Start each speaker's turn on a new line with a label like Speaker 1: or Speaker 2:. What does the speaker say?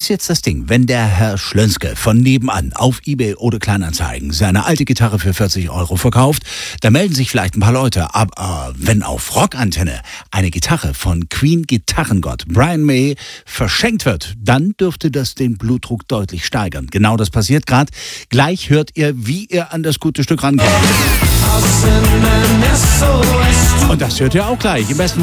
Speaker 1: ist jetzt das Ding, wenn der Herr Schlönske von nebenan auf eBay oder Kleinanzeigen seine alte Gitarre für 40 Euro verkauft, da melden sich vielleicht ein paar Leute. Aber wenn auf Rockantenne eine Gitarre von Queen-Gitarrengott Brian May verschenkt wird, dann dürfte das den Blutdruck deutlich steigern. Genau das passiert gerade. Gleich hört ihr, wie ihr an das gute Stück rankommt. Und das hört ihr auch gleich. Im besten